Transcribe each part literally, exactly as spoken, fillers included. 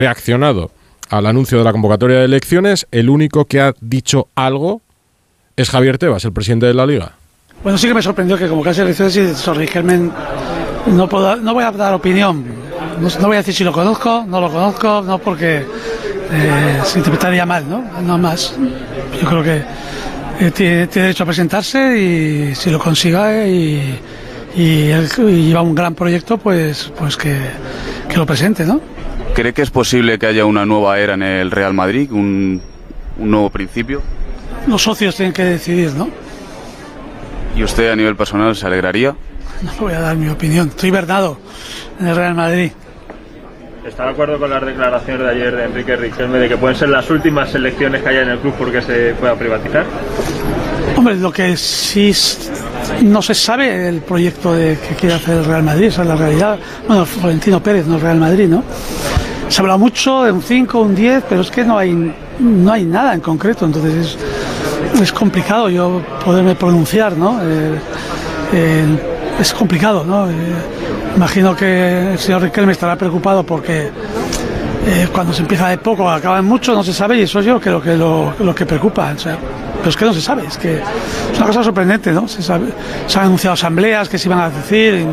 reaccionado al anuncio de la convocatoria de elecciones, el único que ha dicho algo es Javier Tebas, el presidente de la Liga. Bueno, sí que me sorprendió que convocase elecciones y sobre Riquelme no, puedo, no voy a dar opinión. No, no voy a decir si lo conozco, no lo conozco, no porque eh, se interpretaría mal, ¿no? No más. Yo creo que eh, tiene, tiene derecho a presentarse y si lo consiga eh, y, y, él, y lleva un gran proyecto, pues, pues que, que lo presente, ¿no? ¿Cree que es posible que haya una nueva era en el Real Madrid, un, un nuevo principio? Los socios tienen que decidir, ¿no? ¿Y usted a nivel personal se alegraría? No voy a dar mi opinión. Estoy verdado en el Real Madrid. ¿Está de acuerdo con las declaraciones de ayer de Enrique Riquelme de que pueden ser las últimas elecciones que haya en el club porque se pueda privatizar? Hombre, lo que sí no se sabe el proyecto de que quiere hacer el Real Madrid, esa es la realidad. Bueno, Florentino Pérez, no el Real Madrid, ¿no? Se habla mucho de un cinco, un diez, pero es que no hay no hay nada en concreto, entonces es, es complicado yo poderme pronunciar, ¿no? Eh, eh, es complicado, ¿no? Eh, imagino que el señor Riquelme estará preocupado porque eh, cuando se empieza de poco acaban mucho, no se sabe, y eso yo creo que lo, lo que preocupa, o sea, pero es que no se sabe, es que es una cosa sorprendente, ¿no? Se, sabe, se han anunciado asambleas que se iban a decir.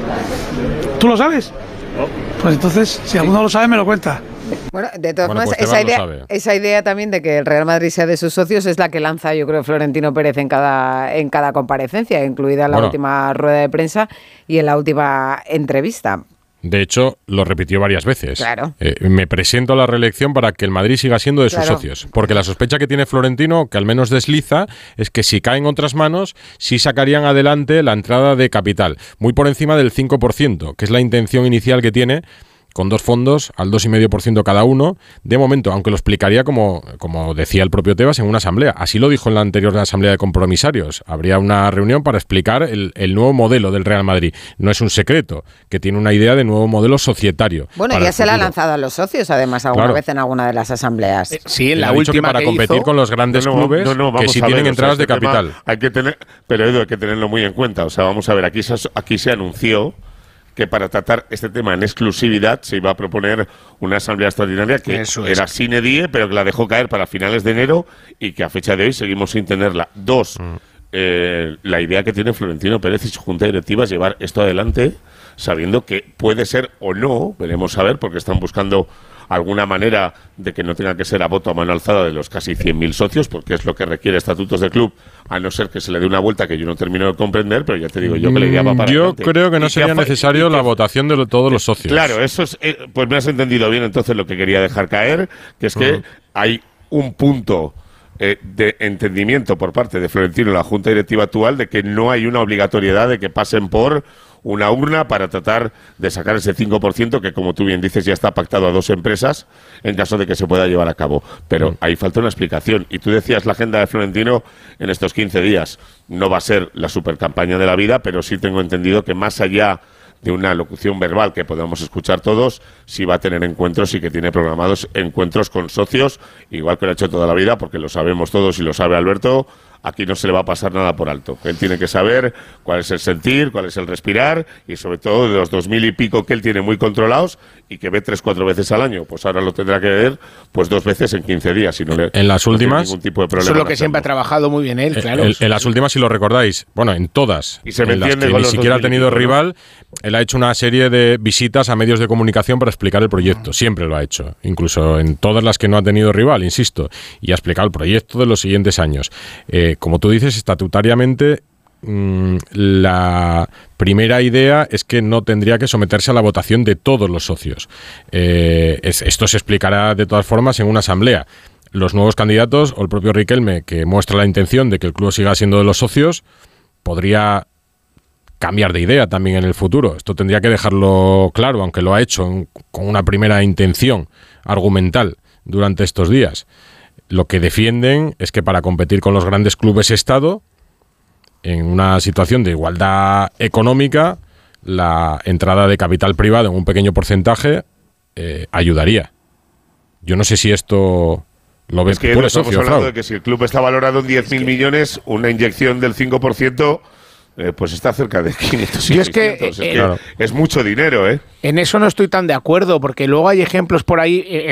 ¿Tú lo sabes? Pues entonces, si alguno lo sabe, me lo cuenta. Bueno, de todas bueno, formas, pues esa, idea, esa idea también de que el Real Madrid sea de sus socios es la que lanza, yo creo, Florentino Pérez en cada, en cada comparecencia, incluida en la bueno. última rueda de prensa y en la última entrevista. De hecho, lo repitió varias veces. Claro. Eh, me presento a la reelección para que el Madrid siga siendo de sus claro. socios. Porque la sospecha que tiene Florentino, que al menos desliza, es que si caen otras manos, sí sacarían adelante la entrada de capital. Muy por encima del cinco por ciento, que es la intención inicial que tiene, con dos fondos al dos coma cinco por ciento cada uno, de momento, aunque lo explicaría como, como decía el propio Tebas en una asamblea. Así lo dijo en la anterior asamblea de compromisarios. Habría una reunión para explicar el, el nuevo modelo del Real Madrid. No es un secreto, que tiene una idea de nuevo modelo societario. Bueno, ya se la ha lanzado a los socios, además, alguna claro. vez en alguna de las asambleas. Eh, sí, en la ha última dicho que para que competir hizo, con los grandes no, clubes no, no, que sí tienen ver, entradas o sea, este de capital. Hay que tener, pero Edu, hay que tenerlo muy en cuenta. O sea, vamos a ver, aquí se, aquí se anunció que para tratar este tema en exclusividad se iba a proponer una asamblea extraordinaria que Eso era es. sine die, pero que la dejó caer para finales de enero y que a fecha de hoy seguimos sin tenerla. Dos, mm. eh, la idea que tiene Florentino Pérez y su junta directiva es llevar esto adelante sabiendo que puede ser o no, veremos a ver, porque están buscando alguna manera de que no tenga que ser a voto a mano alzada de los casi cien mil socios, porque es lo que requiere estatutos de club, a no ser que se le dé una vuelta que yo no termino de comprender, pero ya te digo yo que la idea va para Yo adelante. creo que no sería necesario la votación de todos los socios. Claro, eso es, eh, pues me has entendido bien entonces lo que quería dejar caer, que es que uh-huh. hay un punto eh, de entendimiento por parte de Florentino y la junta directiva actual de que no hay una obligatoriedad de que pasen por una urna para tratar de sacar ese cinco por ciento que, como tú bien dices, ya está pactado a dos empresas en caso de que se pueda llevar a cabo. Pero mm. ahí falta una explicación. Y tú decías, la agenda de Florentino en estos quince días no va a ser la supercampaña de la vida, pero sí tengo entendido que más allá de una locución verbal que podamos escuchar todos, sí va a tener encuentros y que tiene programados encuentros con socios, igual que lo ha hecho toda la vida, porque lo sabemos todos y lo sabe Alberto. Aquí no se le va a pasar nada por alto. Él tiene que saber cuál es el sentir, cuál es el respirar y sobre todo de los dos mil y pico que él tiene muy controlados y que ve tres, cuatro veces al año. Pues ahora lo tendrá que ver pues dos veces en quince días. Si no le, en las no últimas, ningún tipo de problema. Eso es lo que siempre ha trabajado muy bien él, claro. En, en las últimas, si lo recordáis, bueno, en todas, y se en las que ni siquiera ha tenido pico, rival, ¿no? Él ha hecho una serie de visitas a medios de comunicación para explicar el proyecto. Mm. Siempre lo ha hecho. Incluso en todas las que no ha tenido rival, insisto. Y ha explicado el proyecto de los siguientes años. Eh, como tú dices, está estatutariamente mmm, la primera idea es que no tendría que someterse a la votación de todos los socios. Eh, es, esto se explicará de todas formas en una asamblea. Los nuevos candidatos o el propio Riquelme, que muestra la intención de que el club siga siendo de los socios, podría cambiar de idea también en el futuro. Esto tendría que dejarlo claro, aunque lo ha hecho en, con una primera intención argumental durante estos días. Lo que defienden es que para competir con los grandes clubes Estado, en una situación de igualdad económica, la entrada de capital privado en un pequeño porcentaje eh, ayudaría. Yo no sé si esto lo ves. Es que estamos hablando de que si el club está valorado en diez mil millones, una inyección del cinco por ciento eh, pues está cerca de quinientos. Yo es que, seiscientos. Es, eh, que claro. es mucho dinero, ¿eh? En eso no estoy tan de acuerdo, porque luego hay ejemplos por ahí. Eh,